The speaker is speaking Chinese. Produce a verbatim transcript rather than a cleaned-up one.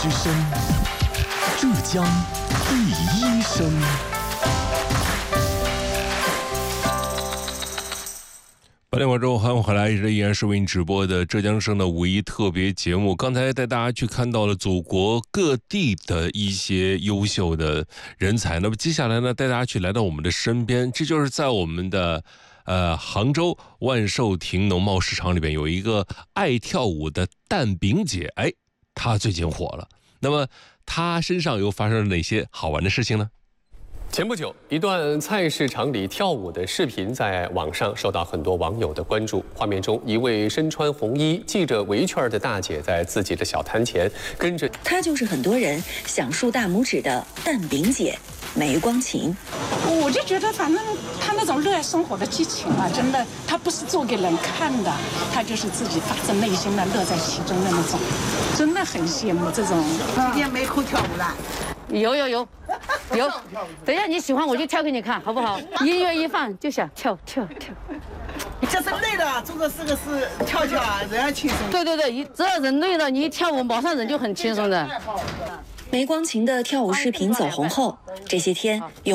之声，浙江第一声。八点过之后，欢迎回来，这依然是为您直播的浙江省的五一特别节目。刚才带大家去看到了祖国各地的一些优秀的人才，那么接下来呢，带大家去来到我们的身边，这就是在我们的呃杭州万寿亭农贸市场里边有一个爱跳舞的蛋饼姐，哎，她最近火了。那么她身上又发生了哪些好玩的事情呢？ 前不久，一段菜市场里跳舞的视频在网上受到很多网友的关注。画面中，一位身穿红衣、系着围圈的大姐在自己的小摊前跟着。 她就是很多人想竖大拇指的蛋饼姐梅光琴。 我就觉得，反正她那种热爱生活的激情啊，真的，她不是做给人看的，她就是自己发自内心的乐在其中的那种，真的很羡慕这种。 今天没空跳舞了。 有有有有，等一下你喜欢我就跳给你看，好不好？音乐一放就想跳跳跳。 这是累了，做这四个是跳跳啊，人要轻松。 对对对，只要人累了，你一跳舞，马上人就很轻松的。 梅光琴的跳舞视频走红后，这些天有